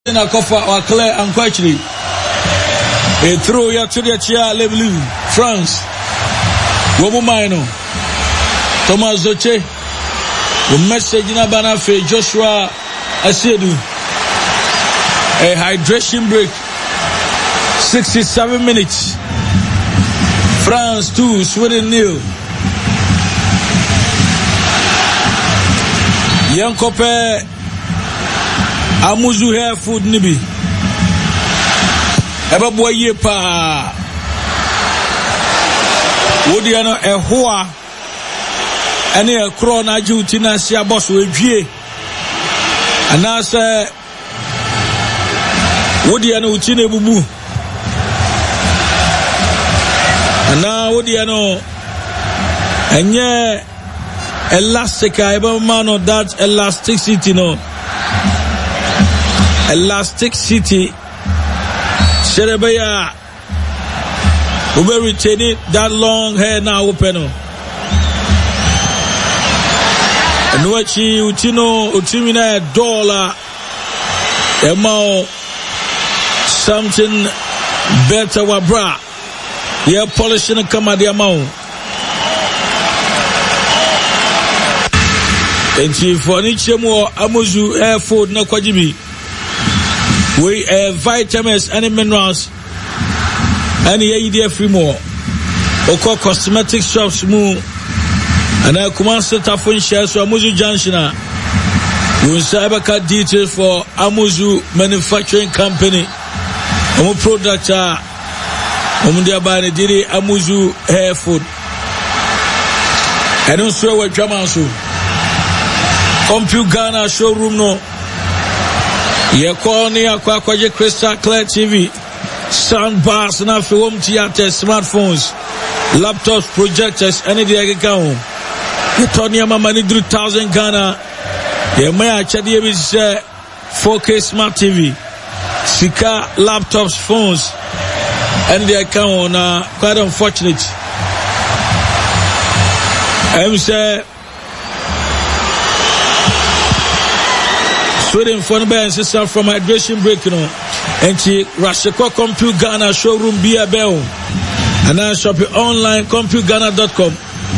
na kofa wa Claire Ankwachiri. A throw ya to the chair level France. Womumaino. Thomas Zoche. The message na bana fe Joshua Asiedu. A hydration break. 67 minutes. France 2, Sweden 0. Yankope Amuzu hair food nibi. Eba boye pa. Wodi ano ehoa. Ene e kro na juti na sia boss we dwie. Anase wodi ano uti na bubu. Ana wodi ano enye elastic eba man of that elasticity no. Elastic City Sherebeya we will retain it that long hair now open and wachi utino utimina $1 amount something better wabra yeah polishing kama the amount and chief furniture Amuzu air food na kwajibi. We vitamins and minerals and the free more. Oko cosmetic shops mu and I command set up for shares for Amuzu Junction. We will cybercard details for Amuzu Manufacturing Company. Amu product Amundia by the Diri Amuzu hair food. I don't swear what Jamansu. Compute Ghana showroom no. Yekoni akwaje Crystal Clear TV, sound bars na home theater, smartphones, laptops, projectors, any day account. Yetonia mama ni 3,000 Ghana. Yemaya chadi ebi 4K smart TV, Sika laptops, phones, any day account. Quite unfortunate. I'm say. Sweden phone by and sister from hydration break no and Rasheko Compute Ghana showroom Bia Bell and now shop online ComputeGhana.com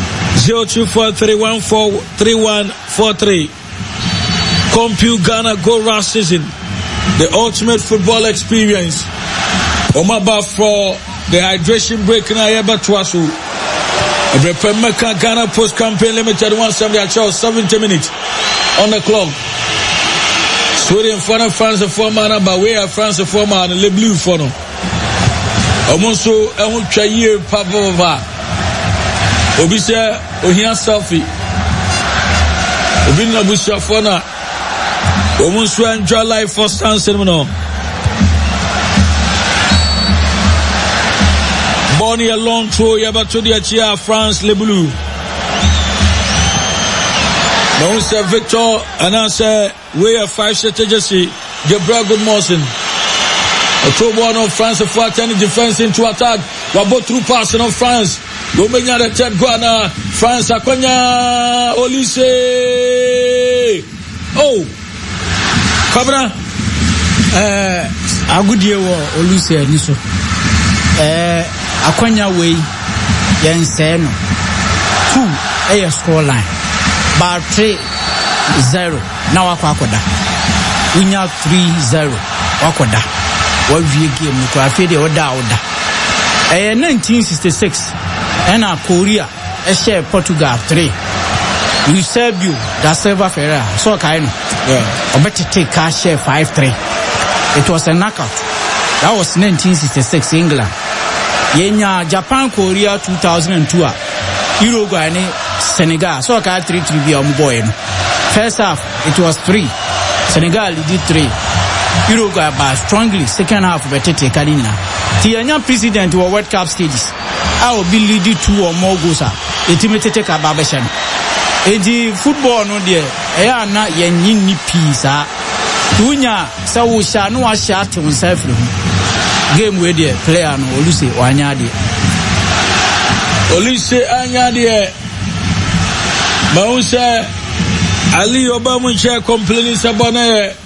024314343 Compute Ghana Go Rush season, the ultimate football experience. Omaba for the hydration break na yeba twasu Ebrepemeka Ghana Post Campaign Limited 170 minutes on the clock. Sweden for France for man, but we are France for man, Le Bleu for no. Almost so I won't try year Pavova. Obisa, Ohia selfie. Obina Busha Fona. Almost so enjoy life for Stan Seminole. Bonnie a long throw, Yaba to the Chia, France, Le Bleu. Now, Sir Victor, and I say, we are 5 strategy. Gabriel Goodmorsen. A throw one of France, a 4-10 defense into attack. Wabo through passing of France. Gomenya the third Guana. France, Akonya, Olise. Oh, Kabra. Agudie wo Olise Niso. Akonya way. Yenseno. 2 a score line. Bar 3-0 na wakwakoda unya 3-0 wakoda wawie game ko afede oda 1966 ena Korea share Portugal 3 Eusebio da Silva Ferreira so kai no obetete ka share 5-3. It was a knockout. That was 1966 England. Yenya Japan Korea 2002 Uruguay ne Senegal so ka 3-3 be boy. First half it was 3. Senegal did 3. Uruguay but strongly second half betete kadina. Tianya president wa World Cup stages. I will be leading 2 or more goals. Ultimately take a babeshan. Edi football no there. Eya na yenyi pisa. Tunya sa wo sha no wa sha te himself game we there player no Oluse wanya there. Olise anya there. Mausa Ali Obama chair complaining sabona